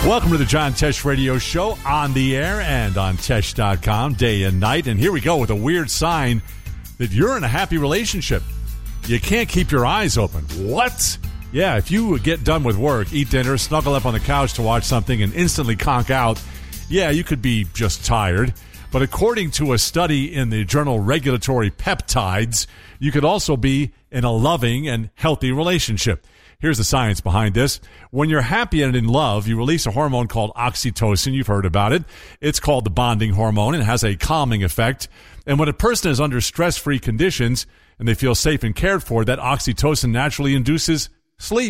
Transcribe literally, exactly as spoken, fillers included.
Welcome to the John Tesh Radio Show on the air and on Tesh dot com day and night. And here we go with a weird sign that you're in a happy relationship. You can't keep your eyes open. What? Yeah, if you get done with work, eat dinner, snuggle up on the couch to watch something and instantly conk out, yeah, you could be just tired. But according to a study in the journal Regulatory Peptides, you could also be in a loving and healthy relationship. Here's the science behind this. When you're happy and in love, you release a hormone called oxytocin. You've heard about it. It's called the bonding hormone and has a calming effect. And when a person is under stress-free conditions and they feel safe and cared for, that oxytocin naturally induces sleep.